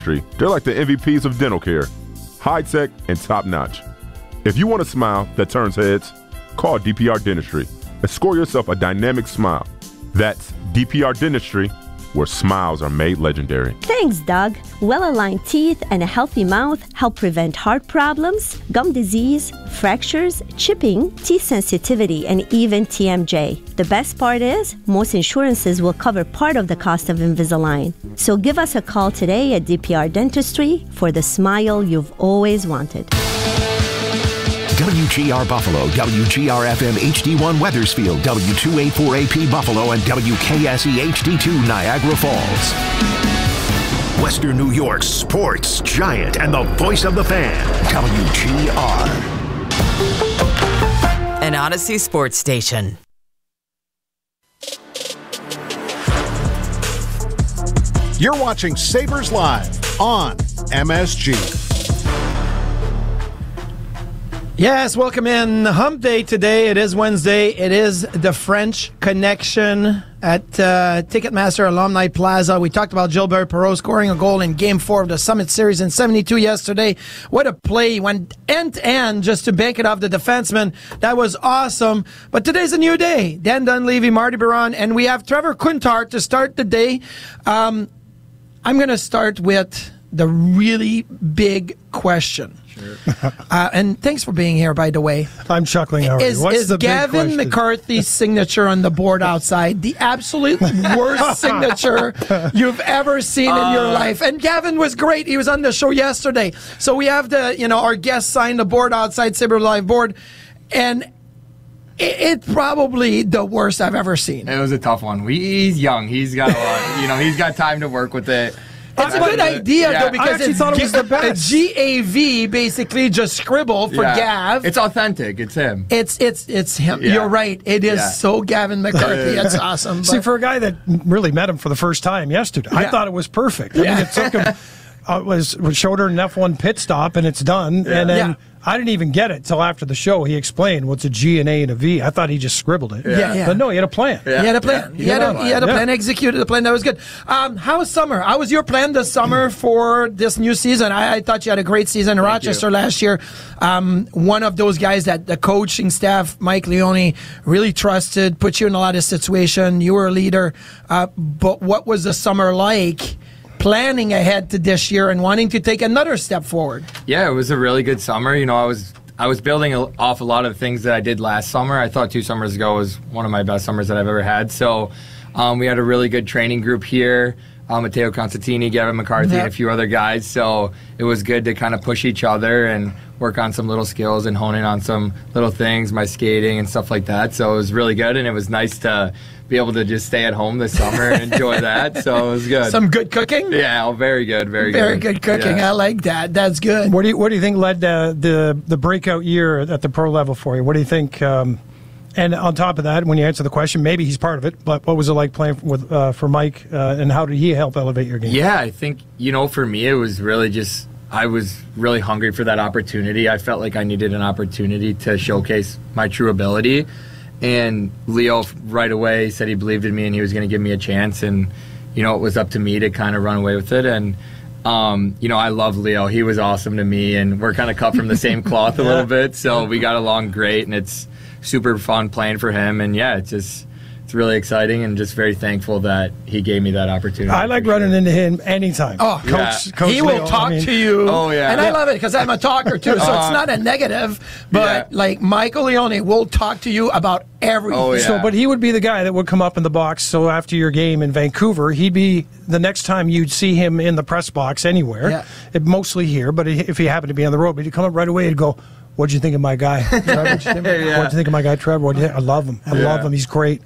They're like the MVPs of dental care, high-tech and top-notch. If you want a smile that turns heads, call DPR Dentistry and score yourself a dynamic smile. That's DPR Dentistry, where smiles are made legendary. Thanks, Doug. Well-aligned teeth and a healthy mouth help prevent heart problems, gum disease, fractures, chipping, teeth sensitivity, and even TMJ. The best part is, most insurances will cover part of the cost of Invisalign. So give us a call today at DPR Dentistry for the smile you've always wanted. WGR Buffalo, WGR-FM HD1 Weathersfield, W284AP Buffalo, and WKSE HD2 Niagara Falls. Western New York's sports giant and the voice of the fan, WGR. An Odyssey Sports Station. You're watching Sabres Live on MSG. Yes, welcome in. Hump Day today. It is Wednesday. It is the French Connection at Ticketmaster Alumni Plaza. We talked about Gilbert Perreault scoring a goal in Game 4 of the Summit Series in 72 yesterday. What a play. He went end-to-end just to bank it off the defenseman. That was awesome. But today's a new day. Dan Dunleavy, Marty Biron, and we have Trevor Quintard to start the day. I'm going to start with the really big question. Sure. And thanks for being here, by the way. I'm chuckling already. Is Gavin McCarthy's signature on the board outside the absolute worst signature you've ever seen in your life? And Gavin was great. He was on the show yesterday. So we have our guest sign the board outside Sabre Live board, and it's probably the worst I've ever seen. It was a tough one. He's young. He's got a lot. He's got time to work with it. It's a good idea, though, because I thought it was the best. GAV basically just scribbled for Gav. It's authentic. It's him. It's him. Yeah. You're right. It is so Gavin McCarthy. It's awesome. See, for a guy that really met him for the first time yesterday, I thought it was perfect. I mean, it took him. Was showed her an F1 pit stop, and it's done. Yeah. And then I didn't even get it till after the show. He explained what's a G, an A, and a V. I thought he just scribbled it. Yeah. But no, he had a plan. Yeah. He had a plan. He had a plan, executed the plan. That was good. How was summer? How was your plan this summer for this new season? I thought you had a great season in Rochester last year. One of those guys that the coaching staff, Mike Leone, really trusted, put you in a lot of situations. You were a leader. But what was the summer like? Planning ahead to this year and wanting to take another step forward. Yeah, it was a really good summer. I was building off a lot of the things that I did last summer. I thought 2 summers ago was one of my best summers that I've ever had. So we had a really good training group here. Matteo Constantini, Gavin McCarthy, and a few other guys. So it was good to kind of push each other and work on some little skills and hone in on some little things, my skating and stuff like that. So it was really good, and it was nice to be able to just stay at home this summer and enjoy that. So it was good. Some good cooking? Yeah, very good, very good cooking. Yeah. I like that. That's good. What do you think led the breakout year at the pro level for you? What do you think? And on top of that, when you answer the question, maybe he's part of it, but what was it like playing with for Mike, and how did he help elevate your game? Yeah, I think, for me, it was really just, I was really hungry for that opportunity. I felt like I needed an opportunity to showcase my true ability. And Leo right away said he believed in me and he was going to give me a chance. And, it was up to me to kind of run away with it. And, I love Leo. He was awesome to me, and we're kind of cut from the same cloth a little bit. So we got along great, and it's super fun playing for him. And, it's really exciting, and just very thankful that he gave me that opportunity. I like running into him anytime. Oh, Coach he will talk to you. Oh, yeah. And I love it because I'm a talker, too, so it's not a negative. But, Michael Leone will talk to you about everything. Oh, yeah. So, but he would be the guy that would come up in the box. So after your game in Vancouver, he'd be the next time you'd see him in the press box anywhere, mostly here, but if he happened to be on the road, but he'd come up right away and go, "What'd you think of my guy? What'd you think of my guy, Trevor? I love him. I love him. He's great."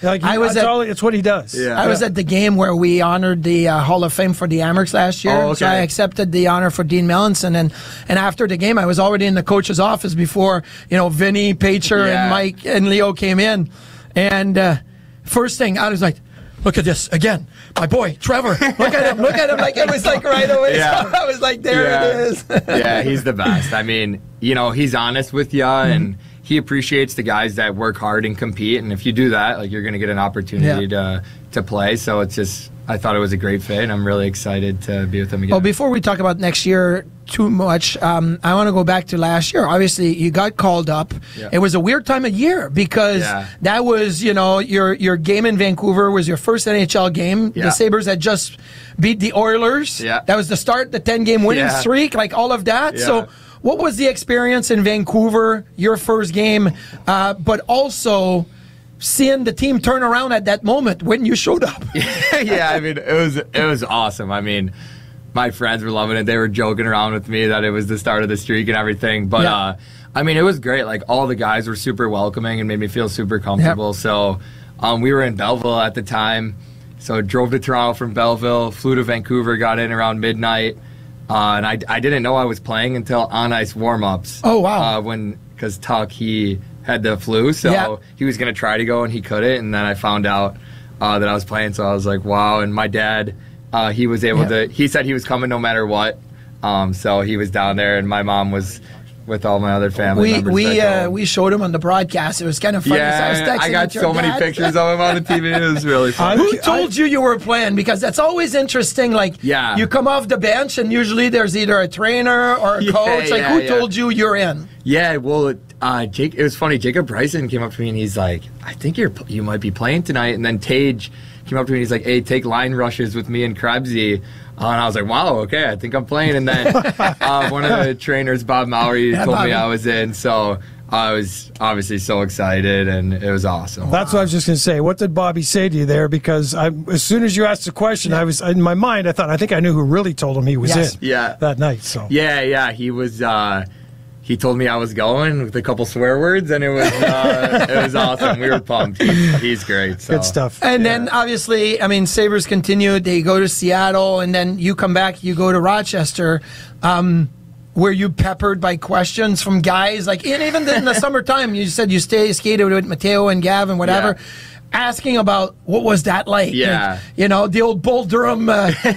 It's what he does. Yeah. I was at the game where we honored the Hall of Fame for the Amherst last year. Oh, okay. So I accepted the honor for Dean Melanson, and after the game, I was already in the coach's office before Vinny, Pacher, and Mike and Leo came in, and first thing I was like, "Look at this again, my boy Trevor. Look at him. Like it was like right away." Yeah. So I was like, "There it is." Yeah, he's the best. I mean, he's honest with you, and he appreciates the guys that work hard and compete, and if you do that, like, you're going to get an opportunity to play. So it's just, I thought it was a great fit, and I'm really excited to be with him again. Well, before we talk about next year too much, I want to go back to last year. Obviously, you got called up. Yeah. It was a weird time of year because that was, your game in Vancouver was your first NHL game. Yeah. The Sabres had just beat the Oilers. Yeah. That was the start, the 10-game winning streak, like all of that. Yeah. So what was the experience in Vancouver, your first game, but also seeing the team turn around at that moment when you showed up? Yeah, I mean, it was awesome. I mean, my friends were loving it. They were joking around with me that it was the start of the streak and everything. But, I mean, it was great. Like, all the guys were super welcoming and made me feel super comfortable. Yep. So we were in Belleville at the time. So drove to Toronto from Belleville, flew to Vancouver, got in around midnight. And I didn't know I was playing until on-ice warm-ups. Oh, wow. Because Tuck, he had the flu, so he was going to try to go and he couldn't. And then I found out that I was playing, so I was like, wow. And my dad, he was able to, he said he was coming no matter what. So he was down there, and my mom was with all my other family members. We showed him on the broadcast. It was kind of funny. Yeah, I got so many pictures of him on the TV. It was really fun. Who told you were playing? Because that's always interesting. Like, you come off the bench, and usually there's either a trainer or a coach. Who told you you're in? Yeah, well, it was funny. Jacob Bryson came up to me, and he's like, I think you might be playing tonight. And then Tage came up to me, and he's like, hey, take line rushes with me and Krebsy. And I was like, wow, okay, I think I'm playing. And then one of the trainers, Bob Mowry, told me I was in. So I was obviously so excited, and it was awesome. That's what I was just going to say. What did Bobby say to you there? Because as soon as you asked the question, I was in my mind, I think I knew who really told him he was in that night. So yeah, he was. He told me I was going with a couple swear words, and it was awesome. We were pumped. He's great. So. Good stuff. And then, obviously, I mean, Sabres continued. They go to Seattle, and then you come back, you go to Rochester. Were you peppered by questions from guys? Like, and even in the summertime, you said you skated with Matteo and Gavin, whatever. Yeah. Asking about what was that like? Yeah. Like, the old Bull Durham,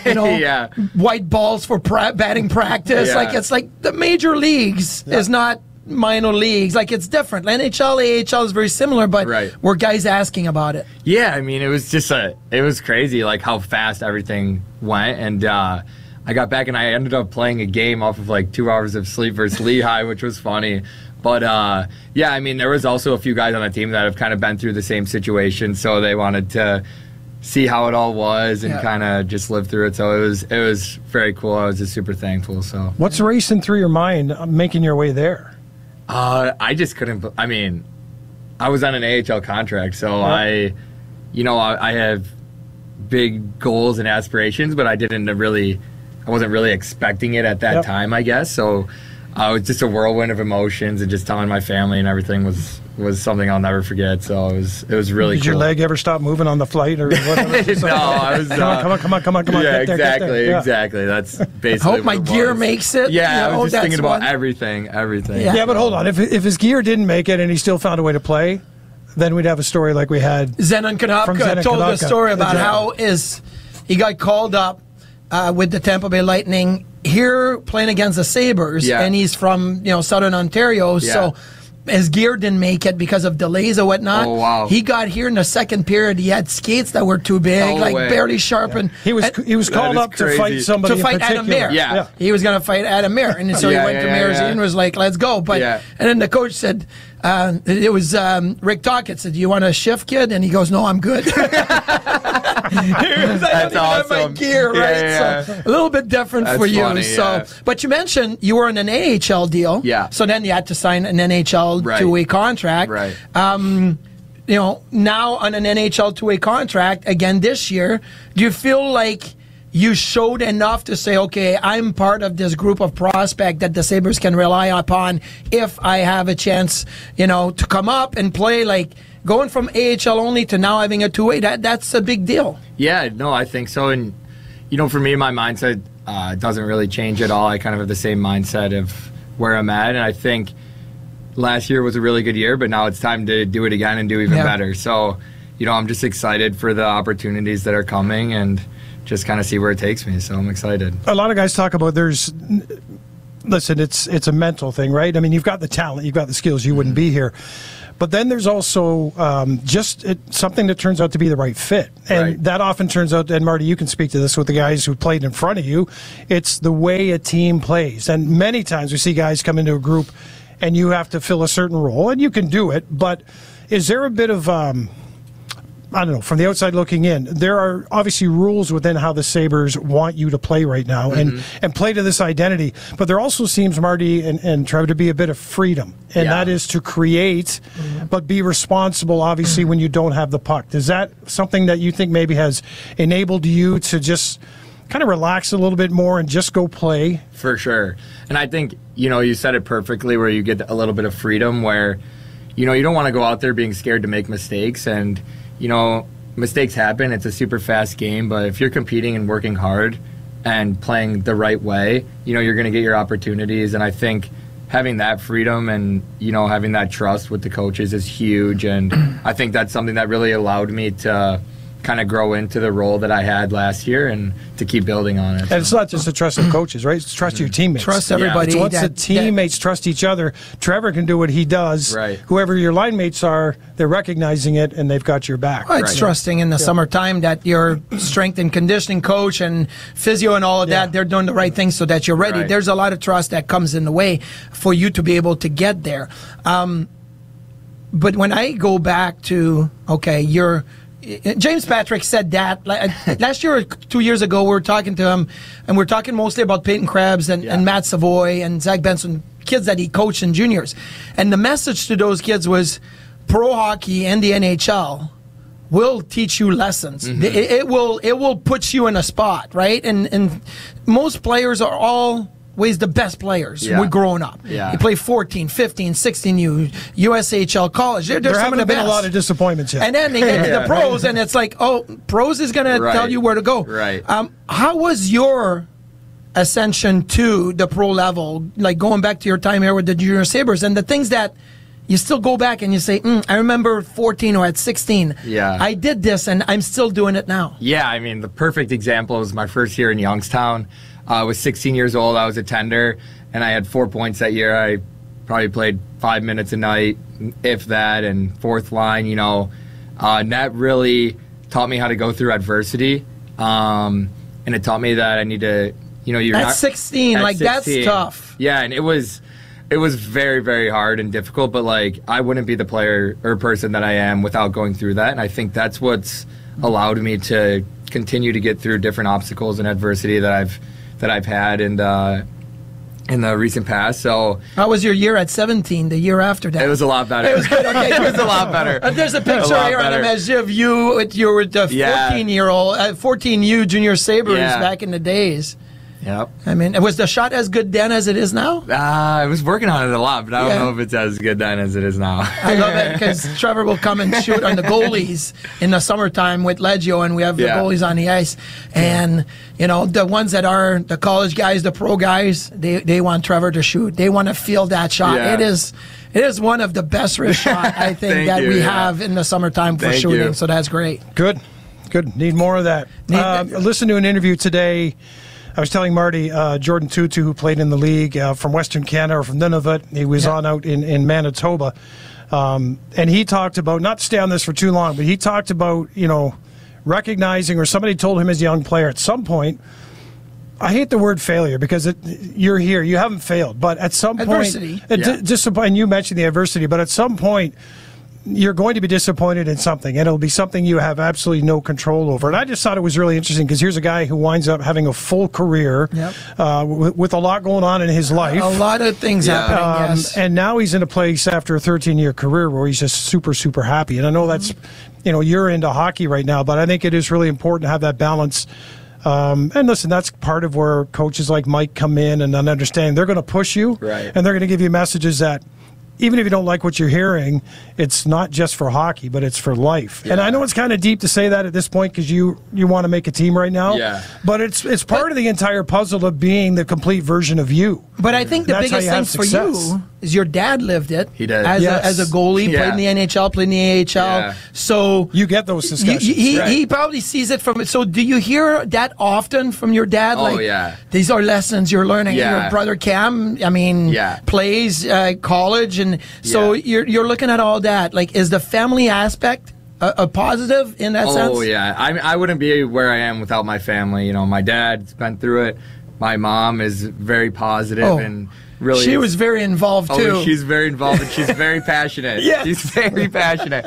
white balls for batting practice. Yeah. Like, it's like the major leagues is not minor leagues. Like, it's different. NHL, AHL is very similar, but were guys asking about it? Yeah, I mean, it was just it was crazy, like, how fast everything went. And I got back, and I ended up playing a game off of, like, 2 hours of sleep versus Lehigh, which was funny. But, yeah, I mean, there was also a few guys on the team that have kind of been through the same situation, so they wanted to see how it all was and kind of just live through it. So it was very cool. I was just super thankful. So what's racing through your mind making your way there? I just couldn't. I mean, I was on an AHL contract, so I have big goals and aspirations, but I wasn't really expecting it at that time, I guess. So it was just a whirlwind of emotions, and just telling my family and everything was something I'll never forget. So it was really cool. Did your leg ever stop moving on the flight or whatever? No, I was come on. Yeah, exactly. That's basically. Hope my gear makes it. Yeah, I was just thinking about everything. Yeah, but hold on. If his gear didn't make it and he still found a way to play, then we'd have a story like we had. Zenon Konopka told the story about how he got called up with the Tampa Bay Lightning here playing against the Sabres, and he's from Southern Ontario, so his gear didn't make it because of delays or whatnot. Oh, wow. He got here in the second period. He had skates that were too big, barely sharpened. Yeah. He was called up to fight somebody to fight Adam Mayer. Yeah. He was going to fight Adam Mayer, and so he went to Mayer's and was like, "Let's go." But and then the coach said, it was Rick Tocchet said, "Do you want a shift, kid?" And he goes, "No, I'm good." That's awesome. My gear, right? Yeah. So a little bit different for you. Funny, but you mentioned you were in an AHL deal. Yeah. So then you had to sign an NHL two-way contract. Right. Now on an NHL two-way contract again this year, do you feel like you showed enough to say, okay, I'm part of this group of prospect that the Sabres can rely upon if I have a chance, to come up and play? Like, going from AHL only to now having a two-way, that's a big deal. Yeah, no, I think so. And, for me, my mindset doesn't really change at all. I kind of have the same mindset of where I'm at. And I think last year was a really good year, but now it's time to do it again and do even better. So, I'm just excited for the opportunities that are coming and just kind of see where it takes me. So I'm excited. A lot of guys talk about there's listen, it's a mental thing, right? I mean, you've got the talent, you've got the skills, you wouldn't be here. But then there's also something that turns out to be the right fit. And that often turns out, and Marty, you can speak to this with the guys who played in front of you, it's the way a team plays. And many times we see guys come into a group and you have to fill a certain role, and you can do it, but is there a bit of, I don't know, from the outside looking in, there are obviously rules within how the Sabres want you to play right now and play to this identity. But there also seems, Marty and Trevor, to be a bit of freedom. And that is to create, but be responsible, obviously, when you don't have the puck. Is that something that you think maybe has enabled you to just kind of relax a little bit more and just go play? For sure. And I think, you said it perfectly, where you get a little bit of freedom where, you don't want to go out there being scared to make mistakes. And mistakes happen. It's a super fast game, but if you're competing and working hard and playing the right way, you're going to get your opportunities. And I think having that freedom and, having that trust with the coaches is huge. And I think that's something that really allowed me to kind of grow into the role that I had last year and to keep building on it. And it's not just the trust of coaches, right? It's trust your teammates. Trust everybody. It's once the teammates trust each other, Trevor can do what he does. Right. Whoever your line mates are, they're recognizing it and they've got your back. Well, it's trusting in the summertime that your strength and conditioning coach and physio and all of that, they're doing the right things so that you're ready. Right. There's a lot of trust that comes in the way for you to be able to get there. But when I go back to, James Patrick said that last year or 2 years ago. We were talking to him, and we were talking mostly about Peyton Krebs and Matt Savoy and Zach Benson, kids that he coached in juniors. And the message to those kids was, pro hockey and the NHL will teach you lessons. It will put you in a spot, right? And most players are always the best players when growing up. Yeah. You play 14, 15, 16 USHL college. There haven't been a lot of disappointments yet. And then they get to the pros, and it's like, pros is going to tell you where to go. Right. How was your ascension to the pro level, like going back to your time here with the Junior Sabres, and the things that you still go back and you say, I remember 14 or at 16, I did this, and I'm still doing it now. Yeah, I mean, the perfect example is my first year in Youngstown. I was 16 years old. I was a tender, and I had 4 points that year. I probably played 5 minutes a night, if that, and fourth line, and that really taught me how to go through adversity, and it taught me that I need to, you're at not... 16, at like 16, that's tough. Yeah, and it was very, very hard and difficult, but, I wouldn't be the player or person that I am without going through that, and I think that's what's allowed me to continue to get through different obstacles and adversity that I've had in the recent past. So how was your year at 17? The year after that, it was a lot better. It was good. Okay, it was a lot better. There's a picture here on MSG of you with the 14-year-old, 14U Junior Sabres back in the days. Yep. I mean, was the shot as good then as it is now? I was working on it a lot, but I don't know if it's as good then as it is now. I love it because Trevor will come and shoot on the goalies in the summertime with Leggio, and we have the goalies on the ice. And, the ones that are the college guys, the pro guys, they want Trevor to shoot. They want to feel that shot. Yeah. It is one of the best wrist shots, I think, that we have in the summertime for shooting. So that's great. Good. Need more of that. Listen to an interview today. I was telling Marty, Jordan Tutu, who played in the league from Western Canada or from Nunavut, he was on out in Manitoba. And he talked about, not to stay on this for too long, but he talked about, recognizing, or somebody told him as a young player at some point, I hate the word failure because you're here, you haven't failed, but at some point, and you mentioned the adversity, but at some point, you're going to be disappointed in something, and it'll be something you have absolutely no control over. And I just thought it was really interesting because here's a guy who winds up having a full career with a lot going on in his life. A lot of things happening, yes. And now he's in a place after a 13-year career where he's just super, super happy. And I know that's, you're into hockey right now, but I think it is really important to have that balance. And listen, that's part of where coaches like Mike come in and understand they're going to push you, and they're going to give you messages that, even if you don't like what you're hearing, it's not just for hockey, but it's for life. Yeah. And I know it's kind of deep to say that at this point because you want to make a team right now. Yeah. But it's part of the entire puzzle of being the complete version of you. But I think the biggest thing for you is your dad lived it. He did. As a goalie, played in the NHL, played in the AHL. Yeah. So you get those discussions. He probably sees it from it. So do you hear that often from your dad? Oh, yeah. These are lessons you're learning. Yeah. Your brother Cam, I mean, plays college, and so you're looking at all that. Like, is the family aspect a positive in that sense? Oh, yeah. I wouldn't be where I am without my family. You know, my dad's been through it. My mom is very positive and really. She was very involved too. Oh, she's very involved and she's very passionate. Yes. She's very passionate.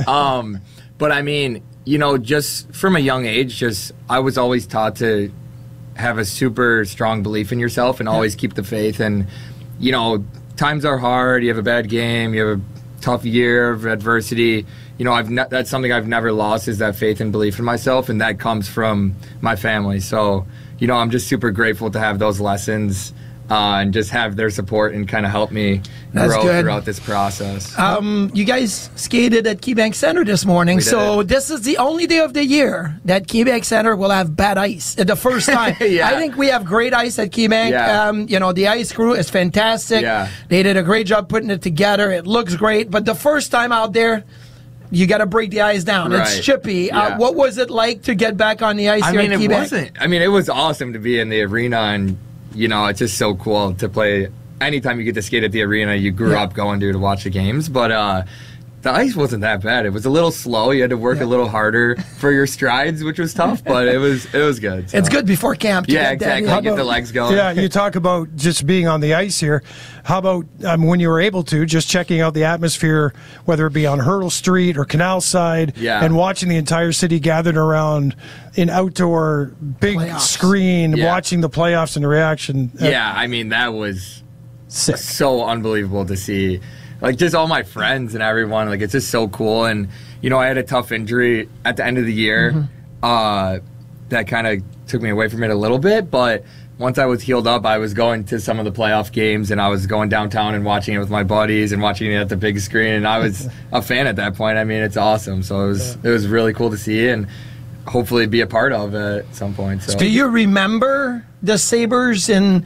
But I mean, you know, just from a young age, I was always taught to have a super strong belief in yourself and always keep the faith. And, you know, times are hard. You have a bad game. You have a tough year of adversity. You know, that's something I've never lost, is that faith and belief in myself, and that comes from my family. So, you know, I'm just super grateful to have those lessons and just have their support and kind of help me grow throughout this process. You guys skated at KeyBank Center this morning, so this is the only day of the year that KeyBank Center will have bad ice. The first time. I think we have great ice at KeyBank. You know, the ice crew is fantastic. They did a great job putting it together. It looks great, but the first time out there, you got to break the ice down. Right. It's chippy. What was it like to get back on the ice here at KeyBank? It was awesome to be in the arena, and, you know, it's just so cool to play. Anytime you get to skate at the arena, you grew up going to watch the games. But the ice wasn't that bad. It was a little slow. You had to work a little harder for your strides, which was tough, but it was good. So. It's good before camp. Yeah, exactly. Get the legs going. Yeah, you talk about just being on the ice here. How about when you were able to, just checking out the atmosphere, whether it be on Hurdle Street or Canal Side, and watching the entire city gathered around an outdoor big screen, watching the playoffs and the reaction. Yeah, I mean, that was so unbelievable to see. Like, just all my friends and everyone, like, it's just so cool. And, you know, I had a tough injury at the end of the year that kind of took me away from it a little bit. But once I was healed up, I was going to some of the playoff games, and I was going downtown and watching it with my buddies and watching it at the big screen. And I was a fan at that point. I mean, it's awesome. So it was really cool to see and hopefully be a part of it at some point. So. Do you remember the Sabres in,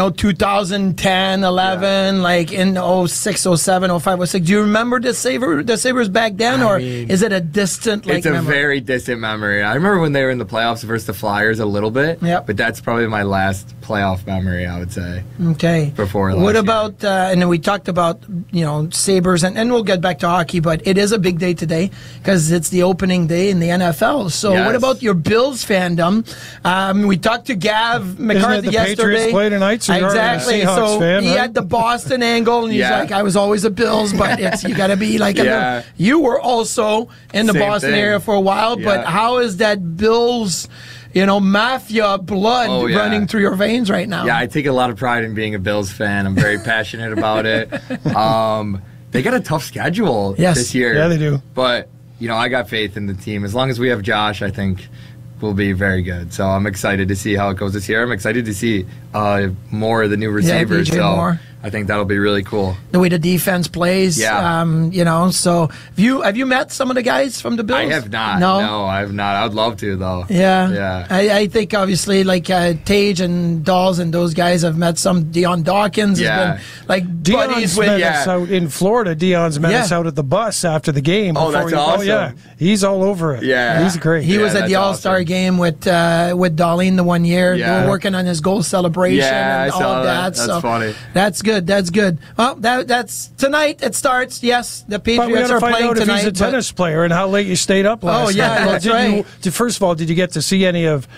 2010, 11, like in 06, 07, 05, 06? Do you remember the Sabres back then, or is it a distant memory? It's a very distant memory. I remember when they were in the playoffs versus the Flyers a little bit, but that's probably my last playoff memory, I would say. Okay. Before last What about, and then we talked about, Sabres, and we'll get back to hockey, but it is a big day today because it's the opening day in the NFL. So what about your Bills fandom? We talked to Gav McCarthy the yesterday. Patriots play tonight, so exactly. You're a Seahawks fan, he had the Boston angle, and he's like, I was always a Bills, but you got to be like you were also in the Boston area for a while, but how is that Bills, mafia blood running through your veins right now? Yeah, I take a lot of pride in being a Bills fan. I'm very passionate about it. They got a tough schedule this year. Yeah, they do. But, I got faith in the team. As long as we have Josh, I think will be very good. So I'm excited to see how it goes this year. I'm excited to see more of the new receivers. DJ Moore. I think that'll be really cool. The way the defense plays. Yeah. So have you met some of the guys from the Bills? I have not. No, I have not. I would love to, though. Yeah. Yeah. I think, obviously, like Tage and Dawes and those guys have met some. Dion Dawkins has been, like, buddies with. Met us out in Florida. Dion's met us out at the bus after the game. Oh, that's awesome. Oh, yeah. He's all over it. Yeah. He's great. He was at the All-Star game with Darlene the one year. Yeah. They were working on his goal celebration and all of that. That's funny. That's good. That's good. Well, that's tonight. It starts. Yes, the Patriots are playing tonight. But we got to find out if he's a tennis player and how late you stayed up last night. That's right. First of all, did you get to see any of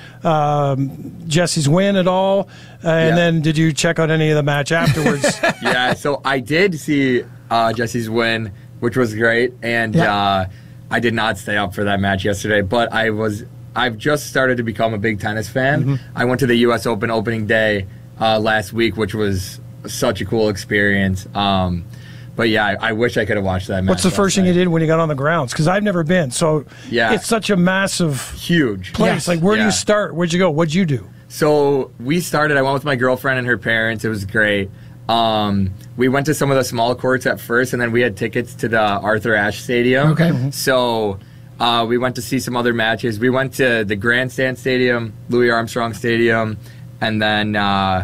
Jesse's win at all? And then did you check out any of the match afterwards? Yeah, so I did see Jesse's win, which was great, and I did not stay up for that match yesterday. But I've just started to become a big tennis fan. Mm-hmm. I went to the U.S. Open opening day last week, which was such a cool experience. But yeah, I wish I could have watched that match. What's the first thing you did when you got on the grounds? Because I've never been. So it's such a massive, huge place. Yes. Like, where do you start? Where'd you go? What'd you do? So I went with my girlfriend and her parents. It was great. We went to some of the small courts at first, and then we had tickets to the Arthur Ashe Stadium. Okay. Mm-hmm. So we went to see some other matches. We went to the Grandstand Stadium, Louis Armstrong Stadium, and then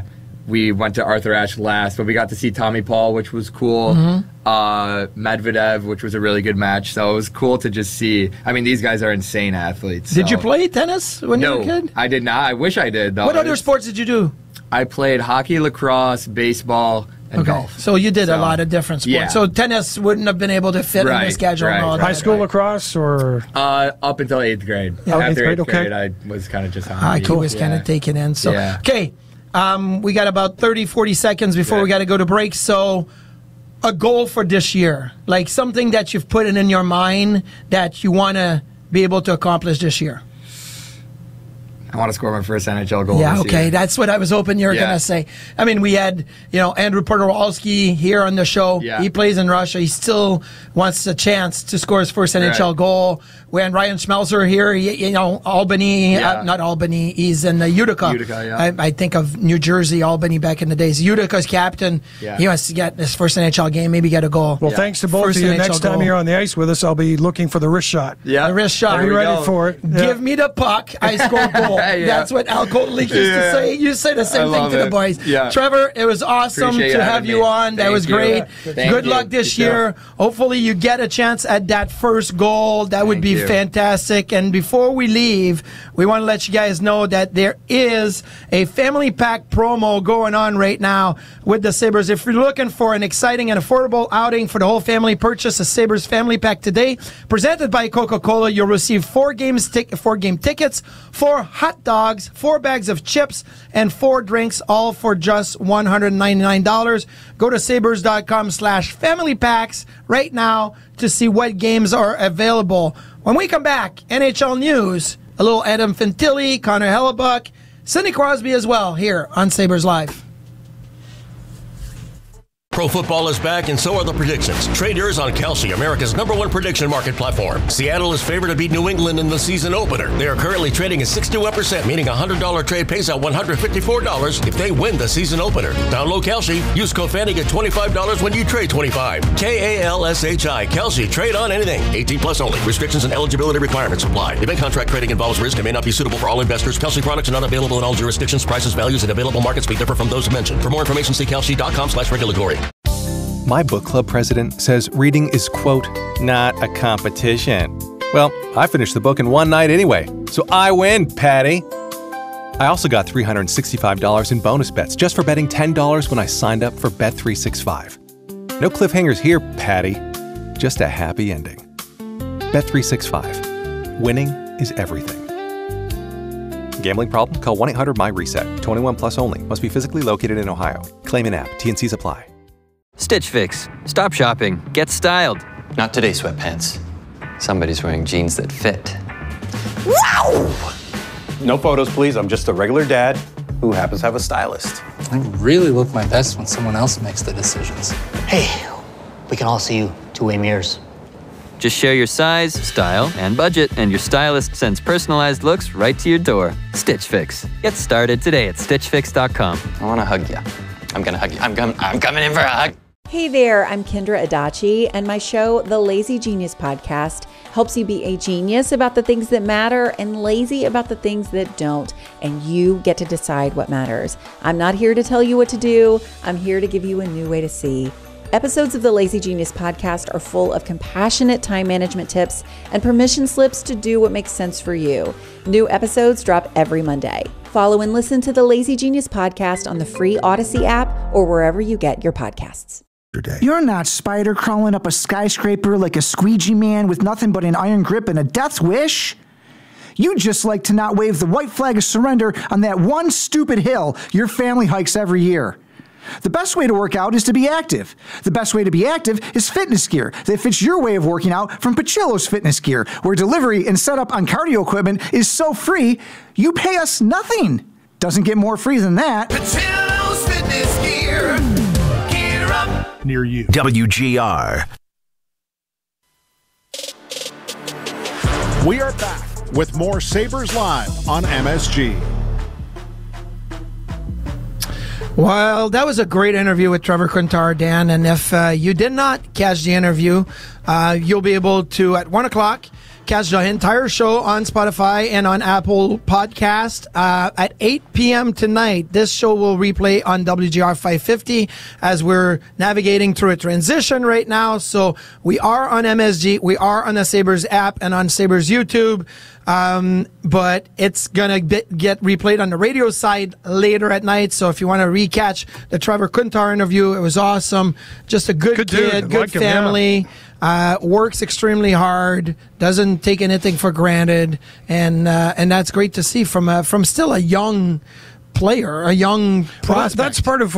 we went to Arthur Ashe last, but we got to see Tommy Paul, which was cool. Medvedev, which was a really good match. So it was cool to just see. I mean, these guys are insane athletes. Did you play tennis when you were a kid? No, I did not. I wish I did, though. What other sports did you do? I played hockey, lacrosse, baseball, and golf. So you did a lot of different sports. Yeah. So tennis wouldn't have been able to fit in the schedule. High school lacrosse or? Up until 8th grade. Yeah. After 8th Okay. grade, I was kind of just Hockey was kind of taken in. So okay, we got about 30, 40 seconds before we got to go to break. So a goal for this year, like something that you've put in your mind that you want to be able to accomplish this year. I want to score my first NHL goal. Yeah, this okay. year. That's what I was hoping you were going to say. I mean, we had, Andrew Podorowski here on the show. Yeah. He plays in Russia. He still wants a chance to score his first NHL goal. We had Ryan Schmelzer here, Albany, not Albany, he's in Utica. Utica, yeah. I think of New Jersey, Albany back in the days. Utica's captain. Yeah. He wants to get his first NHL game, maybe get a goal. Well, thanks to both of you. Next time you're on the ice with us, I'll be looking for the wrist shot. Yeah. The wrist shot. I'll be ready for it. Yeah. Give me the puck, I score a goal. That's what Al Kotelik used to say. You say the same thing to the boys. Yeah. Trevor, it was awesome to have you on. That was great. Good luck this year. Hopefully you get a chance at that first goal. That would be fantastic. And before we leave, we want to let you guys know that there is a family pack promo going on right now with the Sabres. If you're looking for an exciting and affordable outing for the whole family, purchase a Sabres family pack today. Presented by Coca-Cola, you'll receive 4 game tickets, 4 hot dogs, 4 bags of chips, and 4 drinks, all for just $199. Go to sabres.com/family packs right now to see what games are available. When we come back, NHL news, a little Adam Fantilli, Connor Hellebuck, Sidney Crosby as well here on Sabres Live. Pro football is back, and so are the predictions. Trade yours on Kalshi, America's #1 prediction market platform. Seattle is favored to beat New England in the season opener. They are currently trading at 61%, meaning a $100 trade pays out $154 if they win the season opener. Download Kalshi. Use code FANNY, get $25 when you trade $25. Kalshi. Kalshi. Trade on anything. 18 plus only. Restrictions and eligibility requirements apply. Event contract trading involves risk and may not be suitable for all investors. Kalshi products are not available in all jurisdictions. Prices, values, and available markets may differ from those mentioned. For more information, see kalshi.com/regulatory. My book club president says reading is, quote, not a competition. Well, I finished the book in one night anyway, so I win, Patty. I also got $365 in bonus bets just for betting $10 when I signed up for Bet365. No cliffhangers here, Patty. Just a happy ending. Bet365. Winning is everything. Gambling problem? Call 1-800-MY-RESET. 21 plus only. Must be physically located in Ohio. Claim in app. T&Cs apply. Stitch Fix. Stop shopping. Get styled. Not today, sweatpants. Somebody's wearing jeans that fit. Wow! No photos, please. I'm just a regular dad who happens to have a stylist. I really look my best when someone else makes the decisions. Hey, we can all see you two-way mirrors. Just share your size, style, and budget, and your stylist sends personalized looks right to your door. Stitch Fix. Get started today at StitchFix.com. I want to hug you. I'm going to hug you. I'm coming in for a hug. Hey there, I'm Kendra Adachi, and my show, The Lazy Genius Podcast, helps you be a genius about the things that matter and lazy about the things that don't, and you get to decide what matters. I'm not here to tell you what to do. I'm here to give you a new way to see. Episodes of the Lazy Genius Podcast are full of compassionate time management tips and permission slips to do what makes sense for you. New episodes drop every Monday. Follow and listen to the Lazy Genius Podcast on the free Odyssey app or wherever you get your podcasts. You're not spider crawling up a skyscraper like a squeegee man with nothing but an iron grip and a death wish. You just like to not wave the white flag of surrender on that one stupid hill your family hikes every year. The best way to work out is to be active. The best way to be active is fitness gear that fits your way of working out from Pachillo's Fitness Gear, where delivery and setup on cardio equipment is so free, you pay us nothing. Doesn't get more free than that. Pachillo's Fitness Gear. Gear up. Near you. WGR. We are back with more Sabres Live on MSG. Well, that was a great interview with Trevor Quintar, Dan. And if you did not catch the interview, you'll be able to, at 1 o'clock, catch the entire show on Spotify and on Apple Podcast at 8 p.m. tonight. This show will replay on WGR 550 as we're navigating through a transition right now. So we are on MSG, we are on the Sabres app and on Sabres YouTube. But it's going to get replayed on the radio side later at night. So if you want to recatch the Trevor Kuntar interview, it was awesome. Just a good kid, good family. Works extremely hard, doesn't take anything for granted, and that's great to see from still a young player, a young prospect. That's part of